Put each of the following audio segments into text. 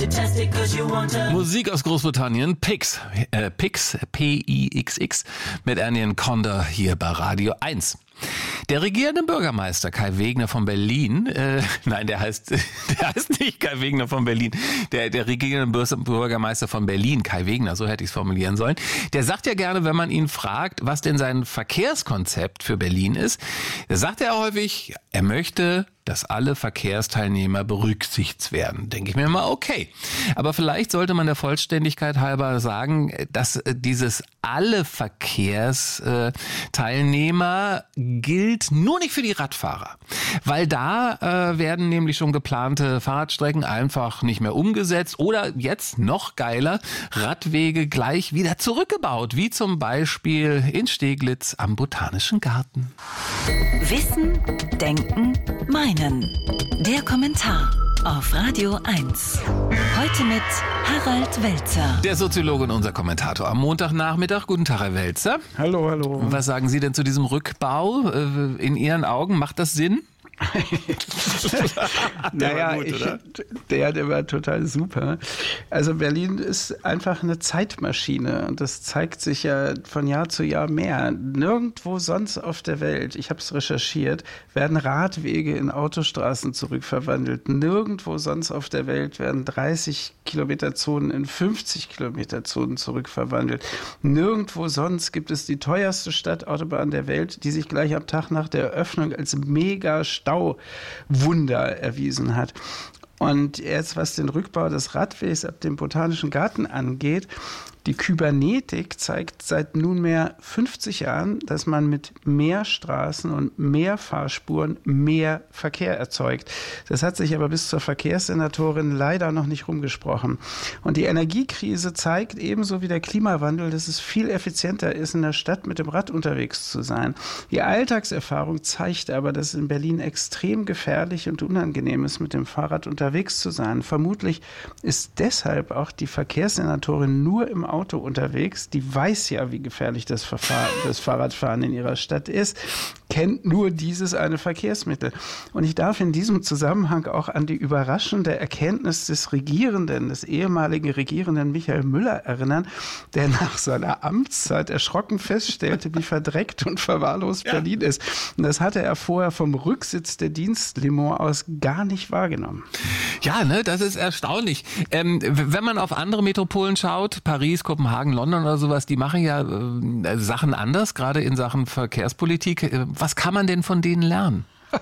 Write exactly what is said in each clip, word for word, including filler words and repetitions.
Musik aus Großbritannien, Pix, äh, Pix, P I X X, mit Ernie Conda hier bei Radio eins. Der regierende Bürgermeister Kai Wegner von Berlin, äh, nein, der heißt, der heißt nicht Kai Wegner von Berlin, der, der regierende Bürgermeister von Berlin, Kai Wegner, so hätte ich es formulieren sollen, der sagt ja gerne, wenn man ihn fragt, was denn sein Verkehrskonzept für Berlin ist, da sagt er häufig, er möchte, dass alle Verkehrsteilnehmer berücksichtigt werden. Denke ich mir mal, okay. Aber vielleicht sollte man der Vollständigkeit halber sagen, dass dieses alle Verkehrsteilnehmer gilt nur nicht für die Radfahrer. Weil da äh, werden nämlich schon geplante Fahrradstrecken einfach nicht mehr umgesetzt oder jetzt noch geiler, Radwege gleich wieder zurückgebaut, wie zum Beispiel in Steglitz am Botanischen Garten. Wissen, Denken, Meinen. Der Kommentar auf Radio eins. Heute mit Harald Welzer. Der Soziologe und unser Kommentator am Montagnachmittag. Guten Tag, Herr Welzer. Hallo, hallo. Was sagen Sie denn zu diesem Rückbau? In Ihren Augen, macht das Sinn? der naja, war gut, ich, oder? Der, der war total super. Also Berlin ist einfach eine Zeitmaschine und das zeigt sich ja von Jahr zu Jahr mehr. Nirgendwo sonst auf der Welt, ich habe es recherchiert, werden Radwege in Autostraßen zurückverwandelt. Nirgendwo sonst auf der Welt werden dreißig Kilometer Zonen in fünfzig Kilometer Zonen zurückverwandelt. Nirgendwo sonst gibt es die teuerste Stadtautobahn der Welt, die sich gleich am Tag nach der Eröffnung als mega Stauwunder erwiesen hat. Und jetzt, was den Rückbau des Radwegs ab dem Botanischen Garten angeht, die Kybernetik zeigt seit nunmehr fünfzig Jahren, dass man mit mehr Straßen und mehr Fahrspuren mehr Verkehr erzeugt. Das hat sich aber bis zur Verkehrssenatorin leider noch nicht rumgesprochen. Und die Energiekrise zeigt ebenso wie der Klimawandel, dass es viel effizienter ist, in der Stadt mit dem Rad unterwegs zu sein. Die Alltagserfahrung zeigt aber, dass es in Berlin extrem gefährlich und unangenehm ist, mit dem Fahrrad unterwegs zu sein. Vermutlich ist deshalb auch die Verkehrssenatorin nur im Auto unterwegs, die weiß ja, wie gefährlich das, Verfahren, das Fahrradfahren in ihrer Stadt ist, kennt nur dieses eine Verkehrsmittel. Und ich darf in diesem Zusammenhang auch an die überraschende Erkenntnis des Regierenden, des ehemaligen Regierenden Michael Müller erinnern, der nach seiner Amtszeit erschrocken feststellte, wie verdreckt und verwahrlost ja. Berlin ist. Und das hatte er vorher vom Rücksitz der Dienstlimo aus gar nicht wahrgenommen. Ja, ne, das ist erstaunlich. Ähm, wenn man auf andere Metropolen schaut, Paris, Kopenhagen, London oder sowas, die machen ja äh, Sachen anders, gerade in Sachen Verkehrspolitik. Was kann man denn von denen lernen?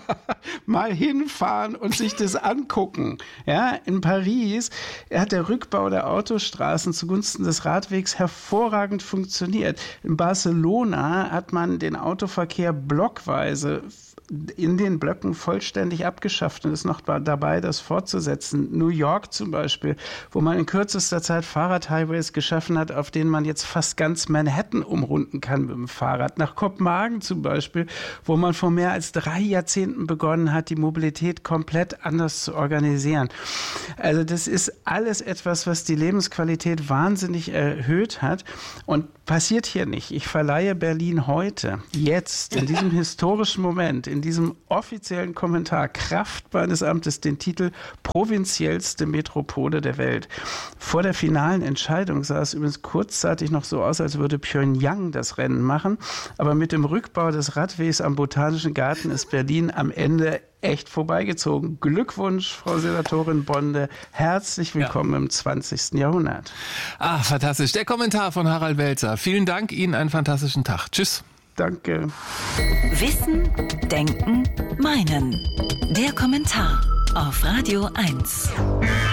Mal hinfahren und sich das angucken. Ja, in Paris hat der Rückbau der Autostraßen zugunsten des Radwegs hervorragend funktioniert. In Barcelona hat man den Autoverkehr blockweise in den Blöcken vollständig abgeschafft und ist noch dabei, das fortzusetzen. New York zum Beispiel, wo man in kürzester Zeit Fahrradhighways geschaffen hat, auf denen man jetzt fast ganz Manhattan umrunden kann mit dem Fahrrad. Nach Kopenhagen zum Beispiel, wo man vor mehr als drei Jahrzehnten begonnen hat, die Mobilität komplett anders zu organisieren. Also das ist alles etwas, was die Lebensqualität wahnsinnig erhöht hat und passiert hier nicht. Ich verleihe Berlin heute, jetzt, in diesem historischen Moment, in diesem offiziellen Kommentar Kraft meines Amtes den Titel provinziellste Metropole der Welt. Vor der finalen Entscheidung sah es übrigens kurzzeitig noch so aus, als würde Pyongyang das Rennen machen. Aber mit dem Rückbau des Radwegs am Botanischen Garten ist Berlin am Ende echt vorbeigezogen. Glückwunsch, Frau Senatorin Bonde. Herzlich willkommen ja. im zwanzigsten Jahrhundert. Ah, fantastisch. Der Kommentar von Harald Welzer. Vielen Dank, Ihnen einen fantastischen Tag. Tschüss. Danke. Wissen, Denken, Meinen. Der Kommentar auf Radio eins.